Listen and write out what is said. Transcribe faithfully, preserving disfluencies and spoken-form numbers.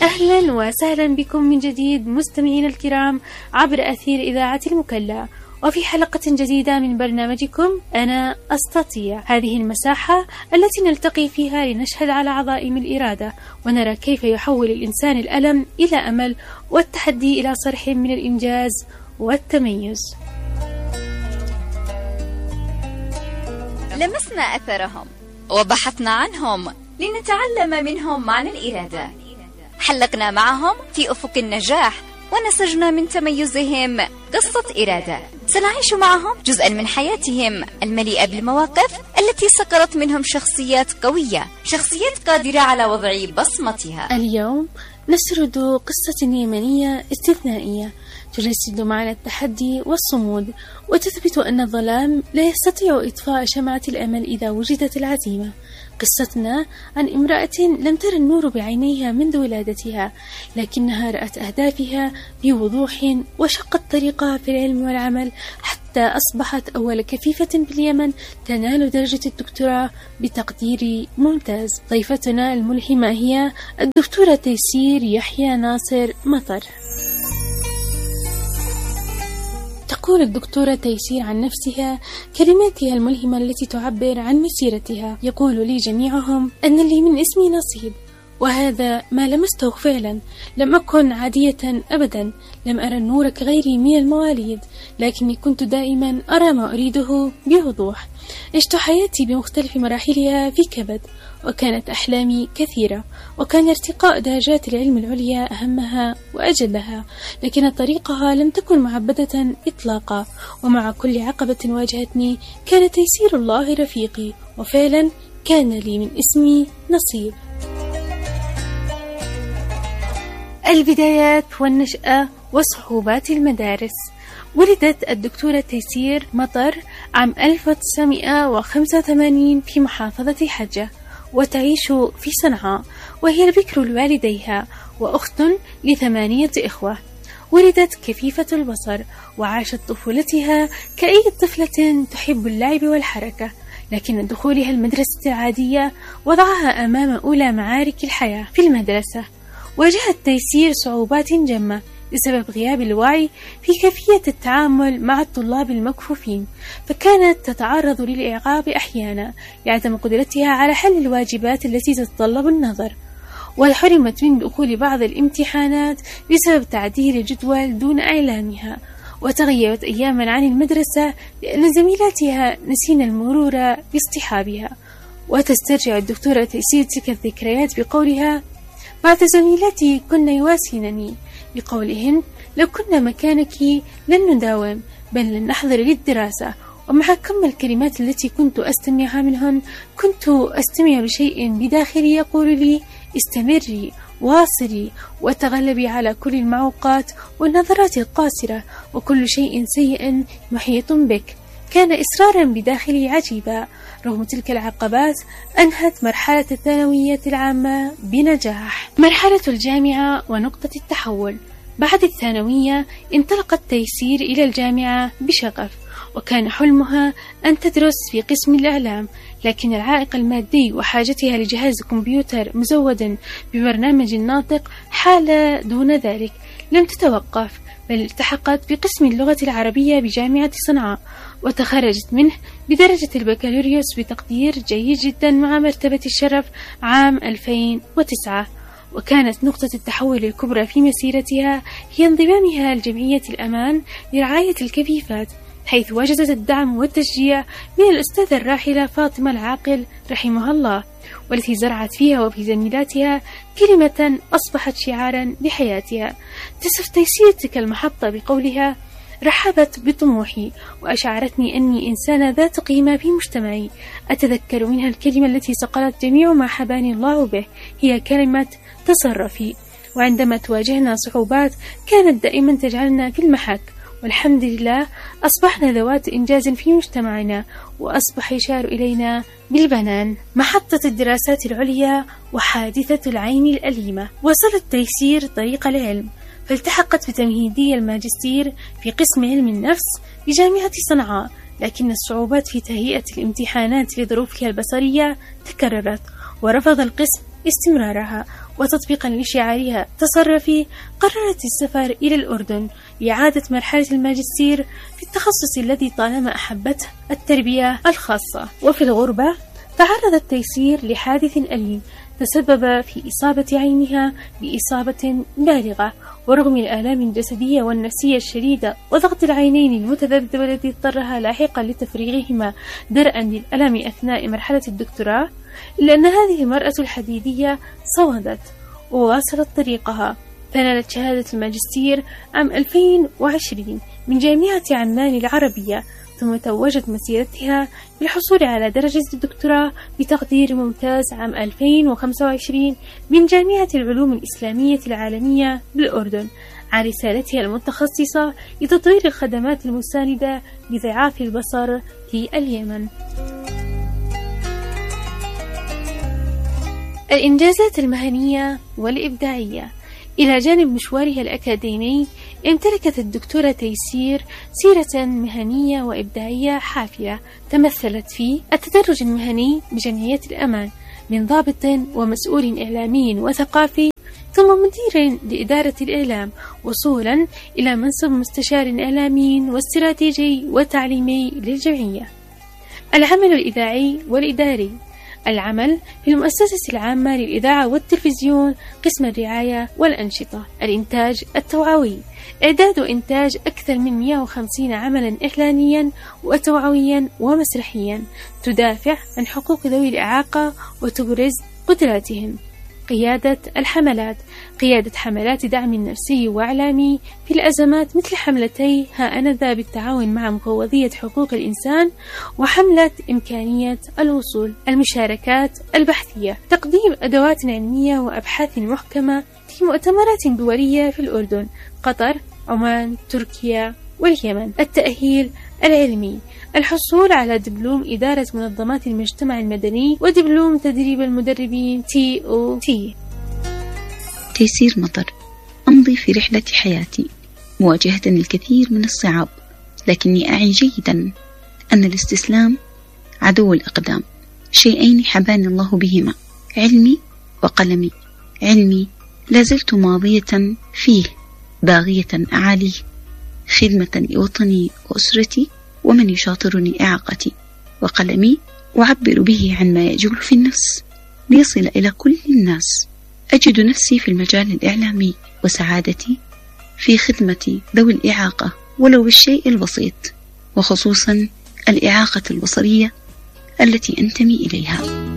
أهلا وسهلا بكم من جديد مستمعين الكرام عبر أثير إذاعة المكلا، وفي حلقة جديدة من برنامجكم أنا أستطيع. هذه المساحة التي نلتقي فيها لنشهد على عظائم الإرادة ونرى كيف يحول الإنسان الألم إلى أمل والتحدي إلى صرح من الإنجاز والتميز. لمسنا أثرهم وبحثنا عنهم لنتعلم منهم معنى الإرادة، حلقنا معهم في أفق النجاح ونسجنا من تميزهم قصة إرادة. سنعيش معهم جزءا من حياتهم المليئة بالمواقف التي سكرت منهم شخصيات قوية، شخصيات قادرة على وضع بصمتها. اليوم نسرد قصة يمنية استثنائية تجسد معنى التحدي والصمود، وتثبت أن الظلام لا يستطيع إطفاء شمعة الأمل إذا وجدت العزيمة. قصتنا عن امرأة لم تر النور بعينيها منذ ولادتها، لكنها رأت أهدافها بوضوح وشقت طريقها في العلم والعمل حتى أصبحت أول كفيفة باليمن تنال درجة الدكتوراه بتقدير ممتاز. ضيفتنا الملهمة هي الدكتورة تيسير يحيى ناصر مطر. تقول الدكتورة تيسير عن نفسها كلماتها الملهمة التي تعبر عن مسيرتها: يقول لي جميعهم أن لي من اسمي نصيب، وهذا ما لمسته فعلا. لم أكن عادية أبدا، لم أرى النور كغيري من المواليد، لكني كنت دائما أرى ما أريده بوضوح. عشت حياتي بمختلف مراحلها في كبد، وكانت أحلامي كثيرة، وكان ارتقاء درجات العلم العليا أهمها وأجلها، لكن طريقها لم تكن معبدة إطلاقا. ومع كل عقبة واجهتني كان تيسير الله رفيقي، وفعلا كان لي من اسمي نصيب. البدايات والنشأة وصعوبات المدارس. ولدت الدكتورة تيسير مطر عام ألف وتسعمائة وخمسة وثمانين في محافظة حجة، وتعيش في صنعاء، وهي البكر لوالديها وأخت لثمانية إخوة. ولدت كفيفة البصر، وعاشت طفولتها كأي طفلة تحب اللعب والحركة، لكن دخولها المدرسة العادية وضعها أمام أولى معارك الحياة في المدرسة. واجهت تيسير صعوبات جمة بسبب غياب الوعي في كيفية التعامل مع الطلاب المكفوفين، فكانت تتعرض للإعاقاب أحيانا لعدم قدرتها على حل الواجبات التي تتطلب النظر، وحرمت من دخول بعض الامتحانات بسبب تعديل الجدول دون إعلامها. وتغيبت أياما عن المدرسة لأن زميلاتها نسين المرور باصطحابها. وتسترجع الدكتورة تيسير تلك الذكريات بقولها: بعض زميلاتي كن يواسينني بقولهن: لو كنا مكانك لن نداوم، بل لن نحضر للدراسة. ومع كم الكلمات التي كنت أستمعها منهن، كنت أستمع لشيء بداخلي يقول لي: استمري، واصلي، وتغلبي على كل المعوقات والنظرات القاسرة، وكل شيء سيء محيط بك. كان إصرارا بداخلي عجيبا. رغم تلك العقبات أنهت مرحلة الثانوية العامة بنجاح. مرحلة الجامعة ونقطة التحول. بعد الثانوية انطلقت تيسير إلى الجامعة بشغف، وكان حلمها أن تدرس في قسم الإعلام، لكن العائق المادي وحاجتها لجهاز كمبيوتر مزود ببرنامج ناطق حال دون ذلك. لم تتوقف، بل التحقت بقسم اللغة العربية بجامعة صنعاء، وتخرجت منه بدرجة البكالوريوس بتقدير جيد جدا مع مرتبة الشرف عام ألفين وتسعة. وكانت نقطة التحول الكبرى في مسيرتها هي انضمامها لجمعية الأمان لرعاية الكفيفات، حيث وجدت الدعم والتشجيع من الأستاذة الراحلة فاطمة العاقل رحمها الله، والتي زرعت فيها وفي زميلاتها كلمة أصبحت شعارا لحياتها. تصف تيسير تلك المحطة بقولها: رحبت بطموحي وأشعرتني أني إنسانة ذات قيمة في مجتمعي. أتذكر منها الكلمة التي صقلت جميع ما حباني الله به، هي كلمة تصرفي. وعندما تواجهنا صعوبات كانت دائما تجعلنا في المحك، والحمد لله أصبحنا ذوات إنجاز في مجتمعنا، وأصبح يشار إلينا بالبنان. محطة الدراسات العليا وحادثة العين الأليمة. وصلت تيسير طريق العلم، فالتحقت بتمهيدي الماجستير في قسم علم النفس بجامعة صنعاء، لكن الصعوبات في تهيئة الامتحانات لظروفها البصرية تكررت، ورفض القسم استمرارها وتطبيقا لشعارها تصرفي، قررت السفر إلى الأردن لإعادة مرحلة الماجستير في التخصص الذي طالما أحبته، التربية الخاصة. وفي الغربة تعرضت تيسير لحادث أليم تسبب في إصابة عينها بإصابة بالغة، ورغم الآلام الجسدية والنفسية الشديدة وضغط العينين المتذبذب الذي اضطرها لاحقا لتفريغهما درءا للألم أثناء مرحلة الدكتوراه، إلا أن هذه المرأة الحديدية صمدت وواصلت طريقها، فنالت شهادة الماجستير عام ألفين وعشرين من جامعة عمان العربية، ثم توجت مسيرتها بالحصول على درجة الدكتوراه بتقدير ممتاز عام ألفين وخمسة وعشرين من جامعة العلوم الإسلامية العالمية بالأردن عن رسالتها المتخصصة لتطوير الخدمات المساندة لضعاف البصر في اليمن. الإنجازات المهنية والإبداعية. إلى جانب مشوارها الأكاديمي، امتلكت الدكتورة تيسير سيرة مهنية وإبداعية حافلة تمثلت في التدرج المهني بجمعية الأمان من ضابط ومسؤول إعلامي وثقافي، ثم مدير لإدارة الإعلام، وصولا إلى منصب مستشار إعلامي واستراتيجي وتعليمي للجمعية. العمل الإذاعي والإداري. العمل في المؤسسة العامة للإذاعة والتلفزيون قسم الرعاية والأنشطة. الإنتاج التوعوي. إعداد وإنتاج أكثر من مئة وخمسين عملا إعلانيا وتوعويا ومسرحيا تدافع عن حقوق ذوي الإعاقة وتبرز قدراتهم. قيادة الحملات. قيادة حملات دعم نفسي وإعلامي في الأزمات مثل حملتي ها أنا ذا بالتعاون مع مفوضية حقوق الإنسان وحملة إمكانية الوصول. المشاركات البحثية. تقديم أدوات علمية وأبحاث محكمة في مؤتمرات دولية في الأردن، قطر، عمان، تركيا واليمن. التأهيل العلمي. الحصول على دبلوم إدارة منظمات المجتمع المدني ودبلوم تدريب المدربين تي أو تي. تيسير مطر. أمضي في رحلة حياتي مواجهة الكثير من الصعاب، لكني أعي جيدا أن الاستسلام عدو الأقدام. شيئين حباني الله بهما، علمي وقلمي. علمي لازلت ماضية فيه باغية أعاليه، خدمة لوطني وأسرتي ومن يشاطرني إعاقتي. وقلمي أعبر به عن ما يجول في النفس ليصل إلى كل الناس. أجد نفسي في المجال الإعلامي وسعادتي في خدمة ذوي الإعاقة ولو بالشيء البسيط، وخصوصا الإعاقة البصرية التي أنتمي إليها.